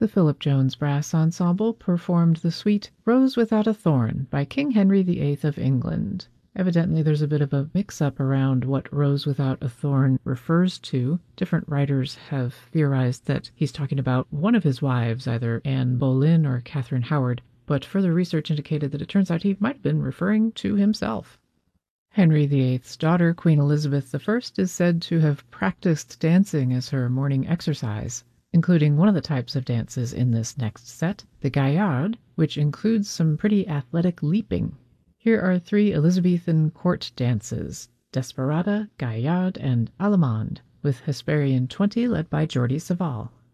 The Philip Jones Brass Ensemble performed the suite Rose Without a Thorn by King Henry VIII of England. Evidently there's a bit of a mix-up around what Rose Without a Thorn refers to. Different writers have theorized that he's talking about one of his wives, either Anne Boleyn or Catherine Howard, but further research indicated that it turns out he might have been referring to himself. Henry VIII's daughter, Queen Elizabeth I, is said to have practiced dancing as her morning exercise, including one of the types of dances in this next set, the Gaillard, which includes some pretty athletic leaping. Here are 3 Elizabethan court dances, Desperada, Gaillard, and Allemande, with Hesperian 20 led by Jordi Savall.